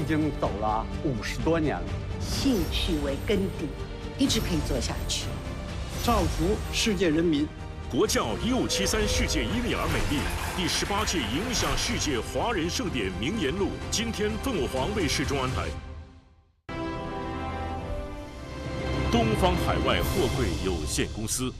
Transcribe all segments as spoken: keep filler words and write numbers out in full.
经走了五十多年了。 兴趣为根底，一直可以做下去。 造福世界人民。 国教一五七三世界伊利尔美丽第十八届影响世界华人盛典名言录，今天凤凰卫视中安台。东方海外货柜有限公司。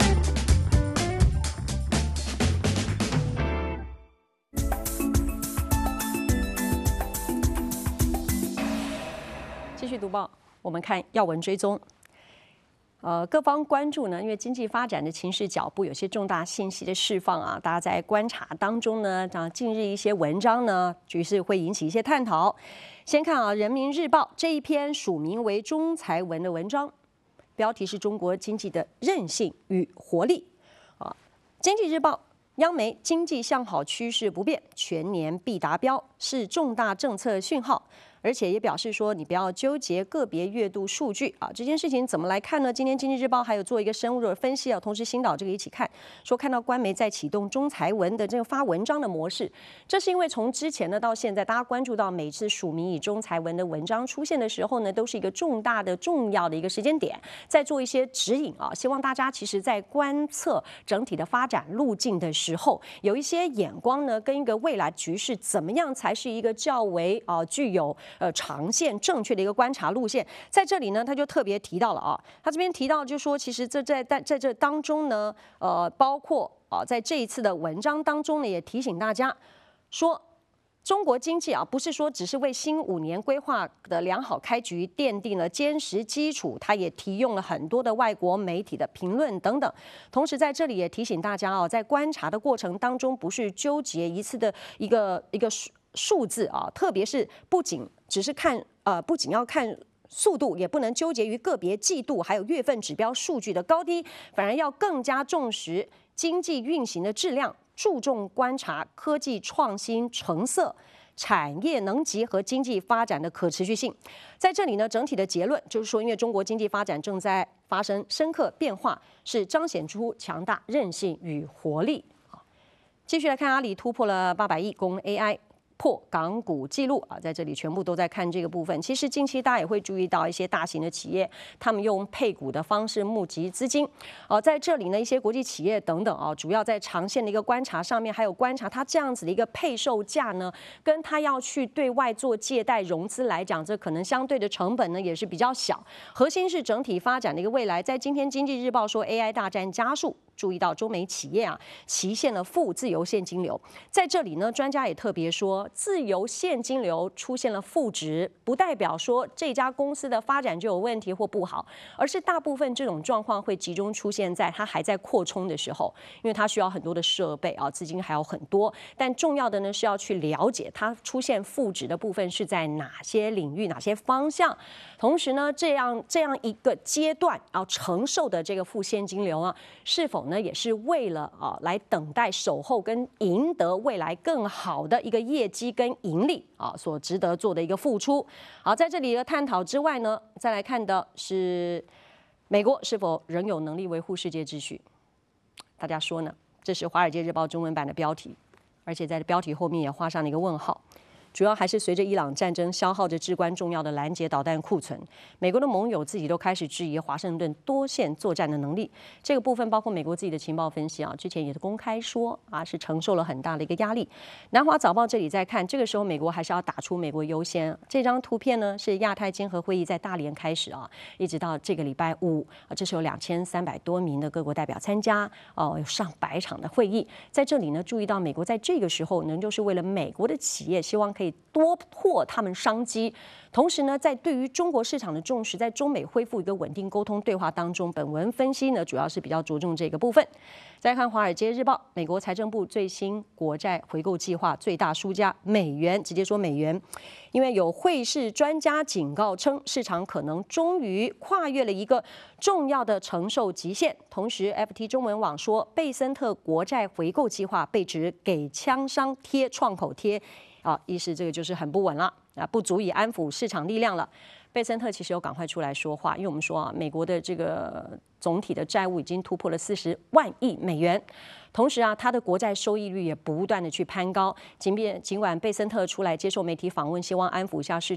继续读报，我们看要闻追踪。呃，各方关注呢，因为经济发展的情势脚步有些重大信息的释放啊，大家在观察当中呢，啊，近日一些文章呢，局势会引起一些探讨。先看啊，《人民日报》这一篇署名为中财文的文章，标题是中国经济的韧性与活力。啊，《经济日报》央媒经济向好趋势不变，全年必达标，是重大政策讯号。而且也表示说，你不要纠结个别月度数据啊，这件事情怎么来看呢？今天《经济日报》还有做一个深入的分析啊，同时星岛这个一起看，说看到官媒在启动中财文的这个发文章的模式，这是因为从之前呢到现在，大家关注到每次署名以中财文的文章出现的时候呢，都是一个重大的重要的一个时间点，在做一些指引啊，希望大家其实在观测整体的发展路径的时候，有一些眼光呢，跟一个未来局势怎么样才是一个较为啊具有。呃，长线正确的一个观察路线，在这里呢，他就特别提到了啊，他这边提到就说，其实这在在在这当中呢，呃，包括啊，在这一次的文章当中呢，也提醒大家说，中国经济啊，不是说只是为新五年规划的良好开局奠定了坚实基础，他也提用了很多的外国媒体的评论等等。同时在这里也提醒大家啊，在观察的过程当中，不是纠结一次的一个一个数数字啊，特别是不仅只是看呃，不仅要看速度，也不能纠结于个别季度还有月份指标数据的高低，反而要更加重视经济运行的质量，注重观察科技创新成色、产业能级和经济发展的可持续性。在这里呢，整体的结论就是说，因为中国经济发展正在发生深刻变化，是彰显出强大韧性与活力。继续来看，阿里突破了八百亿供 A I。破港股纪录啊，在这里全部都在看这个部分。其实近期大家也会注意到一些大型的企业，他们用配股的方式募集资金。哦，在这里呢，一些国际企业等等啊，主要在长线的一个观察上面，还有观察它这样子的一个配售价呢，跟它要去对外做借贷融资来讲，这可能相对的成本呢也是比较小。核心是整体发展的一个未来。在今天《经济日报》说 A I 大战加速。注意到中美企业啊，实现了负自由现金流。在这里呢，专家也特别说，自由现金流出现了负值，不代表说这家公司的发展就有问题或不好，而是大部分这种状况会集中出现在它还在扩充的时候，因为它需要很多的设备啊，资金还有很多。但重要的呢是要去了解它出现负值的部分是在哪些领域、哪些方向。同时呢，这样这样一个阶段啊承受的这个负现金流啊，是否呢，也是为了啊来等待守候跟赢得未来更好的一个业绩跟盈利啊所值得做的一个付出。好，在这里的探讨之外呢，再来看的是美国是否仍有能力维护世界秩序？大家说呢？这是《华尔街日报》中文版的标题，而且在标题后面也画上了一个问号。主要还是随着伊朗战争消耗着至关重要的拦截导弹库存，美国的盟友自己都开始质疑华盛顿多线作战的能力。这个部分包括美国自己的情报分析啊，之前也是公开说啊，是承受了很大的一个压力。南华早报这里在看，这个时候美国还是要打出美国优先。这张图片呢是亚太经合会议在大连开始啊，一直到这个礼拜五啊，这是有两千三百多名的各国代表参加哦，有上百场的会议。在这里呢，注意到美国在这个时候呢，就是为了美国的企业，希望可以多拓他们商机，同时呢，在对于中国市场的重视，在中美恢复一个稳定沟通对话当中，本文分析呢主要是比较着重这个部分。再看《华尔街日报》，美国财政部最新国债回购计划最大输家美元，直接说美元，因为有汇市专家警告称，市场可能终于跨越了一个重要的承受极限。同时 ，F T 中文网说，贝森特国债回购计划被指给枪商贴创口贴。啊，意思这个就是很不稳了啊，不足以安抚市场力量了。贝森特其实有赶快出来说话，因为我们说啊，美国的这个总体的债务已经突破了四十万亿美元，同时啊，它的国债收益率也不断的去攀高。尽便尽管贝森特出来接受媒体访问，希望安抚一下市